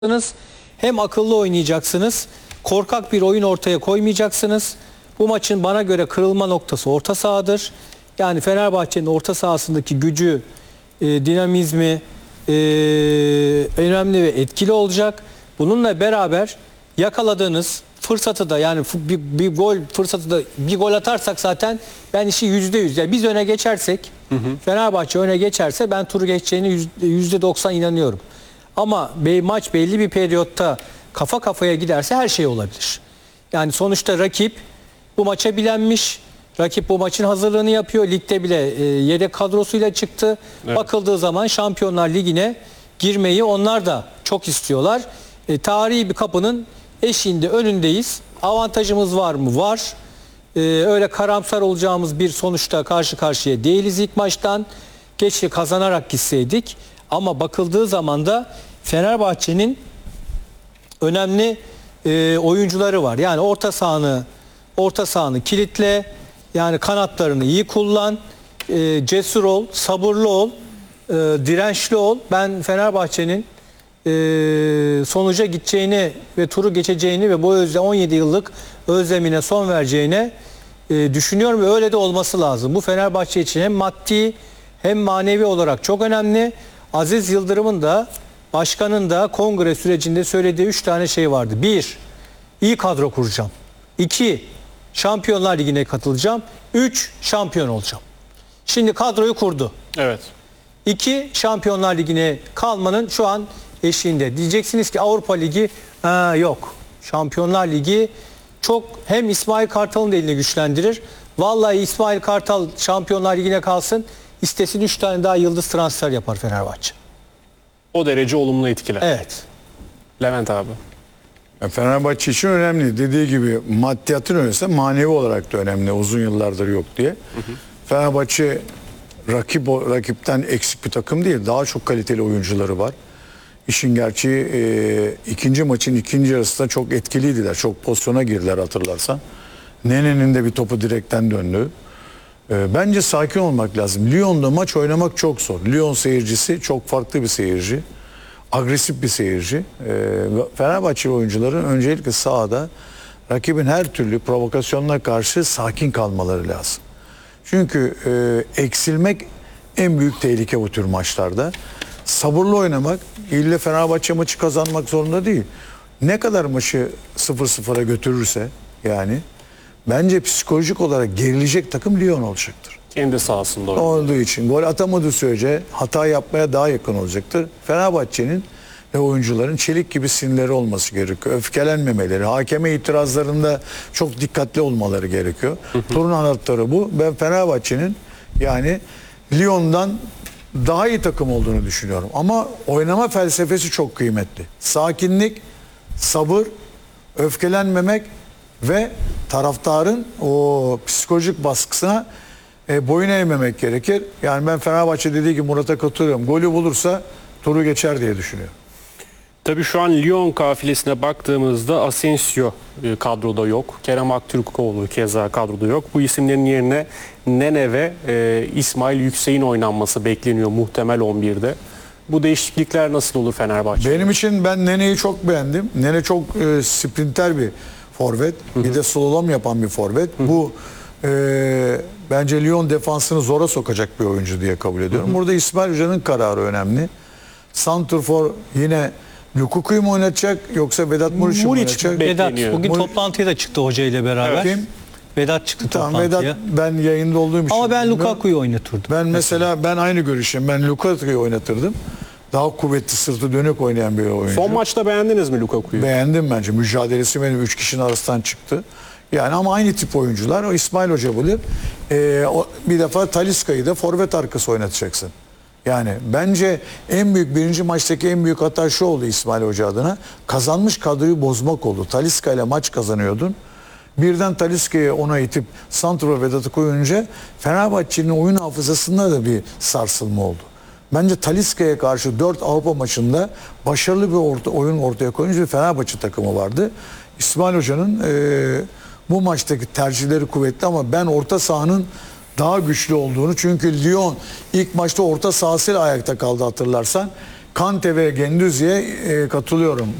hem akıllı oynayacaksınız. Korkak bir oyun ortaya koymayacaksınız. Bu maçın bana göre kırılma noktası orta sahadır. Yani Fenerbahçe'nin orta sahasındaki gücü, dinamizmi önemli ve etkili olacak. Bununla beraber yakaladığınız fırsatı da, yani bir gol fırsatı da, bir gol atarsak zaten ben işi %100, yani biz öne geçersek, Fenerbahçe öne geçerse ben turu geçeceğine %90 inanıyorum. Ama maç belli bir periyotta kafa kafaya giderse her şey olabilir. Yani sonuçta rakip bu maça bilenmiş. Rakip bu maçın hazırlığını yapıyor. Ligde bile yedek kadrosuyla çıktı. Evet. Bakıldığı zaman Şampiyonlar Ligi'ne girmeyi onlar da çok istiyorlar. Tarihi bir kapının eşiğinde, önündeyiz. Avantajımız var mı? Var. Öyle karamsar olacağımız bir sonuçta karşı karşıya değiliz ilk maçtan. Keşke kazanarak gitseydik. Ama bakıldığı zaman da Fenerbahçe'nin önemli oyuncuları var. Yani orta sahanı kilitle, yani kanatlarını iyi kullan, cesur ol, sabırlı ol, dirençli ol. Ben Fenerbahçe'nin sonuca gideceğini ve turu geçeceğini ve bu 17 yıllık özlemine son vereceğine düşünüyorum ve öyle de olması lazım. Bu Fenerbahçe için hem maddi hem manevi olarak çok önemli. Aziz Yıldırım'ın da, başkanın da kongre sürecinde söylediği 3 tane şey vardı. 1. İyi kadro kuracağım. 2. Şampiyonlar Ligi'ne katılacağım. 3. Şampiyon olacağım. Şimdi kadroyu kurdu. Evet. 2. Şampiyonlar Ligi'ne kalmanın şu an eşiğinde. Diyeceksiniz ki Avrupa Ligi yok. Şampiyonlar Ligi çok, hem İsmail Kartal'ın da elini güçlendirir. Vallahi İsmail Kartal Şampiyonlar Ligi'ne kalsın, İstesin 3 tane daha yıldız transfer yapar Fenerbahçe. O derece olumlu etkiler. Evet. Levent abi. Fenerbahçe için önemli. Dediği gibi maddiyatın öyleyse manevi olarak da önemli. Uzun yıllardır yok diye. Fenerbahçe rakipten eksik bir takım değil. Daha çok kaliteli oyuncuları var. İşin gerçeği ikinci maçın ikinci yarısında çok etkiliydiler. Çok pozisyona girdiler hatırlarsan. Nene'nin de bir topu direkten döndü. Bence sakin olmak lazım. Lyon'da maç oynamak çok zor. Lyon seyircisi çok farklı bir seyirci. Agresif bir seyirci. Fenerbahçe oyuncuların öncelikle sahada rakibin her türlü provokasyonuna karşı sakin kalmaları lazım. Çünkü eksilmek en büyük tehlike bu tür maçlarda. Sabırlı oynamak, ille Fenerbahçe maçı kazanmak zorunda değil. Ne kadar maçı 0-0'a götürürse yani, bence psikolojik olarak gerilecek takım Lyon olacaktır. Kendi sahasında olduğu için gol atamadığı sürece hata yapmaya daha yakın olacaktır. Fenerbahçe'nin ve oyuncuların çelik gibi sinirleri olması gerekiyor. Öfkelenmemeleri, hakeme itirazlarında çok dikkatli olmaları gerekiyor. Turun anahtarı bu. Ben Fenerbahçe'nin yani Lyon'dan daha iyi takım olduğunu düşünüyorum. Ama oynama felsefesi çok kıymetli. Sakinlik, sabır, öfkelenmemek ve taraftarın o psikolojik baskısına boyun eğmemek gerekir. Yani ben Fenerbahçe dediği gibi Murat'a katılıyorum. Golü bulursa turu geçer diye düşünüyorum. Tabii şu an Lyon kafilesine baktığımızda Asensio kadroda yok. Kerem Aktürkoğlu keza kadroda yok. Bu isimlerin yerine Nene ve İsmail Yüksek'in oynanması bekleniyor muhtemel 11'de. Bu değişiklikler nasıl olur Fenerbahçe? Benim için ben Nene'yi çok beğendim. Nene çok sprinter bir forvet. Bir de slalom yapan bir forvet. Bu bence Lyon defansını zora sokacak bir oyuncu diye kabul ediyorum. Burada İsmail Hoca'nın kararı önemli. Santrfor yine Lukaku'yu mu oynatacak yoksa Vedat Muriç'i mi oynatacak? Vedat bugün toplantıya da çıktı hoca ile beraber. Kim? Vedat çıktı Tamam, toplantıya. Vedat, ben yayında olduğum için. Ama ben Lukaku'yu oynatırdım. Ben mesela aynı görüşüm. Ben Lukaku'yu oynatırdım. Daha kuvvetli, sırtı dönük oynayan bir oyuncu. Son maçta beğendiniz mi Lukaku'yu? Beğendim bence. Mücadelesi benim 3 kişinin arasından çıktı. Yani ama aynı tip oyuncular. O İsmail Hoca bilir. Bir defa Talisca'yı da forvet arkası oynatacaksın. Yani bence en büyük birinci maçtaki en büyük hata şu oldu İsmail Hoca adına. Kazanmış kadroyu bozmak oldu. Talisca ile maç kazanıyordun. Birden Talisca'ya ona itip Santrfor Vedat'ı koyunca Fenerbahçe'nin oyun hafızasında da bir sarsılma oldu. Bence Talisca'ya karşı 4 Avrupa maçında başarılı bir oyun ortaya koyunca bir Fenerbahçe takımı vardı. İsmail Hoca'nın bu maçtaki tercihleri kuvvetli ama ben orta sahanın daha güçlü olduğunu, çünkü Lyon ilk maçta orta sahasıyla ayakta kaldı hatırlarsan. Kante ve Gendüzi'ye katılıyorum.